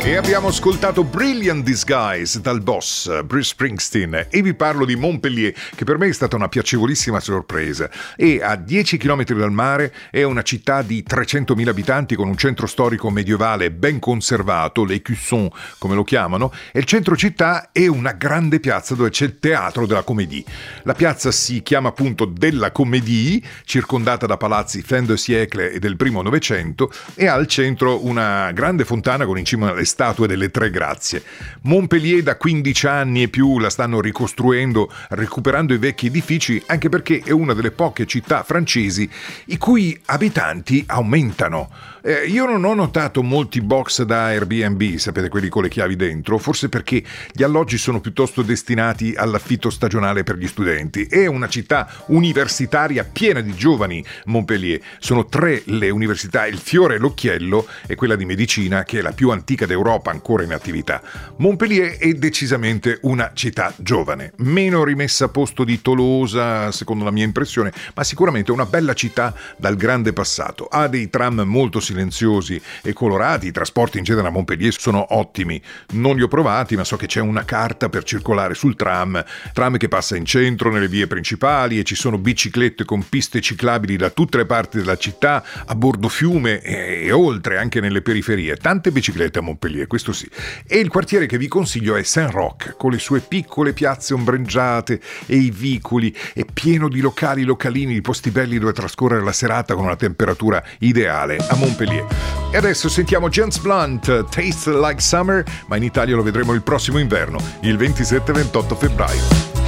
E abbiamo ascoltato Brilliant Disguise dal boss Bruce Springsteen e vi parlo di Montpellier, che per me è stata una piacevolissima sorpresa. E a 10 km dal mare è una città di 300.000 abitanti con un centro storico medievale ben conservato, les Cussons come lo chiamano, e il centro città è una grande piazza dove c'è il teatro della Comédie. La piazza si chiama appunto della Comédie, circondata da palazzi fin de siècle e del primo Novecento, e ha al centro una grande fontana con in cima le statue delle Tre Grazie. Montpellier da 15 anni e più la stanno ricostruendo, recuperando i vecchi edifici, anche perché è una delle poche città francesi i cui abitanti aumentano. Io non ho notato molti box da Airbnb, sapete, quelli con le chiavi dentro, forse perché gli alloggi sono piuttosto destinati all'affitto stagionale per gli studenti. È una città universitaria piena di giovani, Montpellier. Sono 3 le università, il fiore e l'occhiello è quella di medicina, che è la più antica d'Europa ancora in attività. Montpellier è decisamente una città giovane, meno rimessa a posto di Tolosa, secondo la mia impressione, ma sicuramente una bella città dal grande passato. Ha dei tram molto silenziosi e colorati, i trasporti in genere a Montpellier sono ottimi. Non li ho provati, ma so che c'è una carta per circolare sul tram che passa in centro, nelle vie principali, e ci sono biciclette con piste ciclabili da tutte le parti della città, a bordo fiume e oltre, anche nelle periferie. Tante biciclette a Montpellier, questo sì. E il quartiere che vi consiglio è Saint-Roch, con le sue piccole piazze ombreggiate e i vicoli, è pieno di localini, di posti belli dove trascorrere la serata con una temperatura ideale a Montpellier. E adesso sentiamo James Blunt, Taste Like Summer, ma in Italia lo vedremo il prossimo inverno, il 27-28 febbraio.